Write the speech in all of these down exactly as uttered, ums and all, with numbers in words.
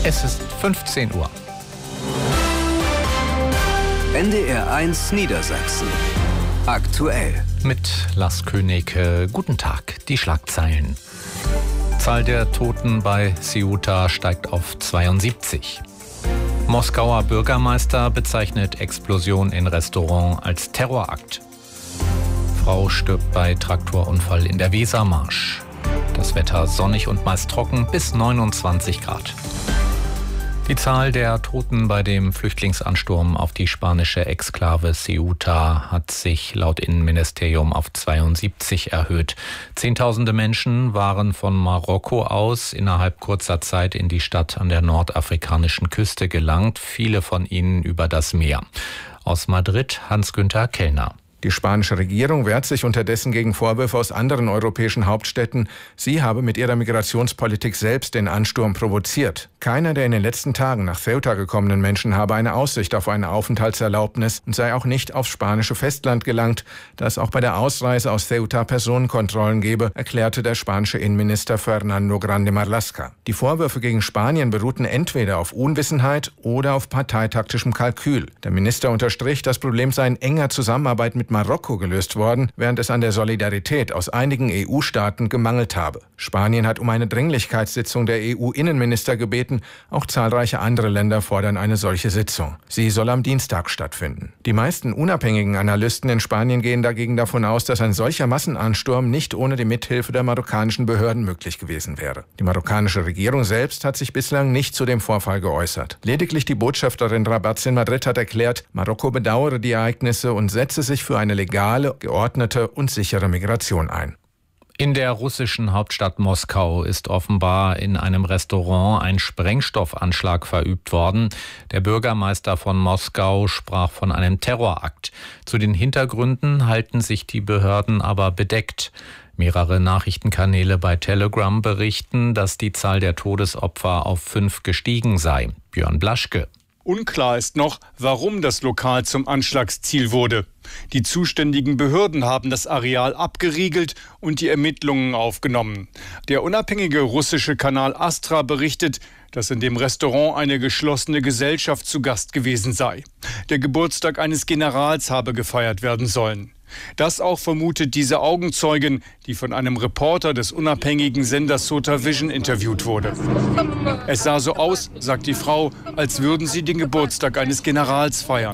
Es ist fünfzehn Uhr. N D R eins Niedersachsen. Aktuell. Mit Lars König. Guten Tag. Die Schlagzeilen. Zahl der Toten bei Ceuta steigt auf zweiundsiebzig. Moskauer Bürgermeister bezeichnet Explosion in Restaurant als Terrorakt. Frau stirbt bei Traktorunfall in der Wesermarsch. Das Wetter sonnig und meist trocken bis neunundzwanzig Grad. Die Zahl der Toten bei dem Flüchtlingsansturm auf die spanische Exklave Ceuta hat sich laut Innenministerium auf zweiundsiebzig erhöht. Zehntausende Menschen waren von Marokko aus innerhalb kurzer Zeit in die Stadt an der nordafrikanischen Küste gelangt, viele von ihnen über das Meer. Aus Madrid Hans-Günther Kellner. Die spanische Regierung wehrt sich unterdessen gegen Vorwürfe aus anderen europäischen Hauptstädten. Sie habe mit ihrer Migrationspolitik selbst den Ansturm provoziert. Keiner der in den letzten Tagen nach Ceuta gekommenen Menschen habe eine Aussicht auf eine Aufenthaltserlaubnis und sei auch nicht aufs spanische Festland gelangt, da es auch bei der Ausreise aus Ceuta Personenkontrollen gebe, erklärte der spanische Innenminister Fernando Grande Marlaska. Die Vorwürfe gegen Spanien beruhten entweder auf Unwissenheit oder auf parteitaktischem Kalkül. Der Minister unterstrich, das Problem sei in enger Zusammenarbeit mit Marokko gelöst worden, während es an der Solidarität aus einigen E U-Staaten gemangelt habe. Spanien hat um eine Dringlichkeitssitzung der E U-Innenminister gebeten. Auch zahlreiche andere Länder fordern eine solche Sitzung. Sie soll am Dienstag stattfinden. Die meisten unabhängigen Analysten in Spanien gehen dagegen davon aus, dass ein solcher Massenansturm nicht ohne die Mithilfe der marokkanischen Behörden möglich gewesen wäre. Die marokkanische Regierung selbst hat sich bislang nicht zu dem Vorfall geäußert. Lediglich die Botschafterin Rabats in Madrid hat erklärt, Marokko bedauere die Ereignisse und setze sich für eine legale, geordnete und sichere Migration ein. In der russischen Hauptstadt Moskau ist offenbar in einem Restaurant ein Sprengstoffanschlag verübt worden. Der Bürgermeister von Moskau sprach von einem Terrorakt. Zu den Hintergründen halten sich die Behörden aber bedeckt. Mehrere Nachrichtenkanäle bei Telegram berichten, dass die Zahl der Todesopfer auf fünf gestiegen sei. Björn Blaschke. Unklar ist noch, warum das Lokal zum Anschlagsziel wurde. Die zuständigen Behörden haben das Areal abgeriegelt und die Ermittlungen aufgenommen. Der unabhängige russische Kanal Astra berichtet, dass in dem Restaurant eine geschlossene Gesellschaft zu Gast gewesen sei. Der Geburtstag eines Generals habe gefeiert werden sollen. Das auch vermutet diese Augenzeugin, die von einem Reporter des unabhängigen Senders Sota Vision interviewt wurde. Es sah so aus, sagt die Frau, als würden sie den Geburtstag eines Generals feiern.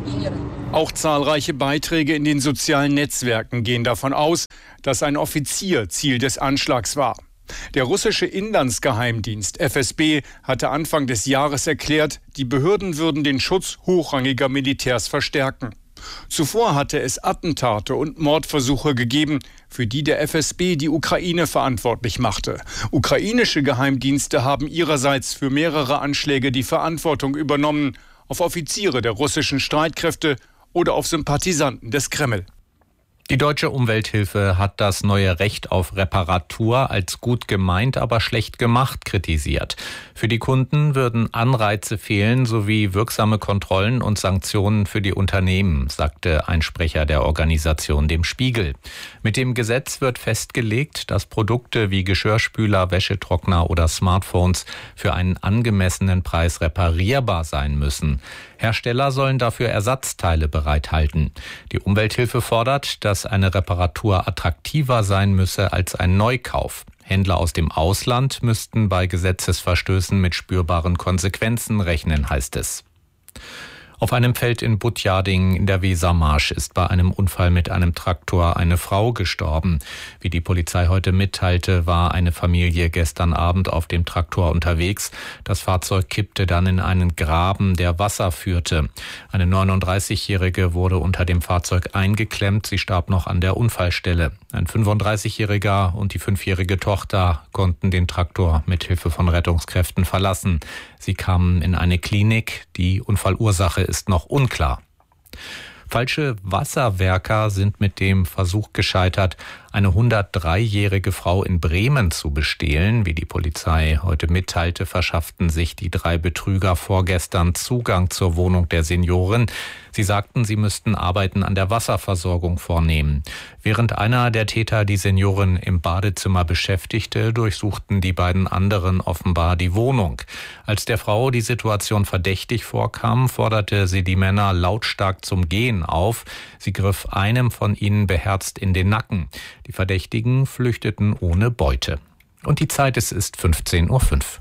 Auch zahlreiche Beiträge in den sozialen Netzwerken gehen davon aus, dass ein Offizier Ziel des Anschlags war. Der russische Inlandsgeheimdienst F S B hatte Anfang des Jahres erklärt, die Behörden würden den Schutz hochrangiger Militärs verstärken. Zuvor hatte es Attentate und Mordversuche gegeben, für die der F S B die Ukraine verantwortlich machte. Ukrainische Geheimdienste haben ihrerseits für mehrere Anschläge die Verantwortung übernommen, auf Offiziere der russischen Streitkräfte oder auf Sympathisanten des Kreml. Die Deutsche Umwelthilfe hat das neue Recht auf Reparatur als gut gemeint, aber schlecht gemacht kritisiert. Für die Kunden würden Anreize fehlen sowie wirksame Kontrollen und Sanktionen für die Unternehmen, sagte ein Sprecher der Organisation dem Spiegel. Mit dem Gesetz wird festgelegt, dass Produkte wie Geschirrspüler, Wäschetrockner oder Smartphones für einen angemessenen Preis reparierbar sein müssen. Hersteller sollen dafür Ersatzteile bereithalten. Die Umwelthilfe fordert, dass eine Reparatur attraktiver sein müsse als ein Neukauf. Händler aus dem Ausland müssten bei Gesetzesverstößen mit spürbaren Konsequenzen rechnen, heißt es. Auf einem Feld in Butjading in der Wesermarsch ist bei einem Unfall mit einem Traktor eine Frau gestorben. Wie die Polizei heute mitteilte, war eine Familie gestern Abend auf dem Traktor unterwegs. Das Fahrzeug kippte dann in einen Graben, der Wasser führte. Eine neununddreißigjährige wurde unter dem Fahrzeug eingeklemmt. Sie starb noch an der Unfallstelle. Ein fünfunddreißigjähriger und die fünfjährige Tochter konnten den Traktor mit Hilfe von Rettungskräften verlassen. Sie kamen in eine Klinik. Die Unfallursache ist noch unklar. Falsche Wasserwerker sind mit dem Versuch gescheitert, eine hundertdreijährige Frau in Bremen zu bestehlen. Wie die Polizei heute mitteilte, verschafften sich die drei Betrüger vorgestern Zugang zur Wohnung der Seniorin. Sie sagten, sie müssten Arbeiten an der Wasserversorgung vornehmen. Während einer der Täter die Seniorin im Badezimmer beschäftigte, durchsuchten die beiden anderen offenbar die Wohnung. Als der Frau die Situation verdächtig vorkam, forderte sie die Männer lautstark zum Gehen auf. Sie griff einem von ihnen beherzt in den Nacken. Die Verdächtigen flüchteten ohne Beute. Und die Zeit, es ist fünfzehn Uhr fünf.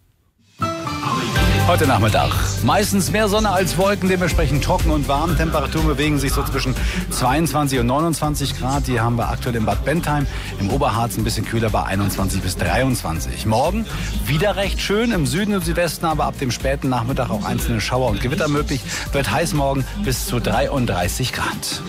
Heute Nachmittag meistens mehr Sonne als Wolken, dementsprechend trocken und warm. Temperaturen bewegen sich so zwischen zweiundzwanzig und neunundzwanzig Grad. Die haben wir aktuell in Bad Bentheim. Im Oberharz ein bisschen kühler bei einundzwanzig bis dreiundzwanzig. Morgen wieder recht schön, im Süden und Südwesten, aber ab dem späten Nachmittag auch einzelne Schauer und Gewitter möglich. Wird heiß morgen bis zu dreiunddreißig Grad.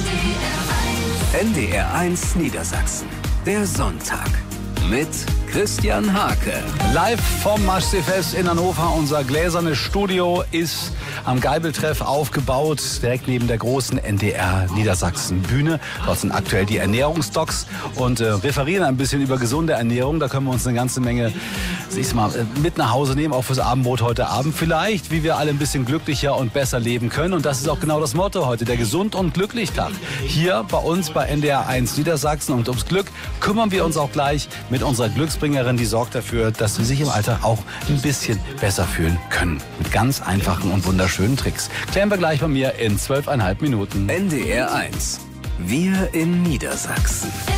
N D R eins Niedersachsen. Der Sonntag mit Christian Hake. Live vom Maschseefest in Hannover. Unser gläsernes Studio ist am Geibeltreff aufgebaut, direkt neben der großen N D R Niedersachsen Bühne. Dort sind aktuell die Ernährungsdocs und äh, referieren ein bisschen über gesunde Ernährung. Da können wir uns eine ganze Menge ich mal, mit nach Hause nehmen, auch fürs Abendbrot heute Abend vielleicht, wie wir alle ein bisschen glücklicher und besser leben können. Und das ist auch genau das Motto heute, der Gesund- und Glücklich-Tag. Hier bei uns bei N D R eins Niedersachsen. Und ums Glück kümmern wir uns auch gleich mit unserer Glücksbringerin, die sorgt dafür, dass Sie sich im Alltag auch ein bisschen besser fühlen können. Mit ganz einfachen und wunderschönen Tricks. Klären wir gleich bei mir in zwölfeinhalb Minuten. N D R eins. Wir in Niedersachsen.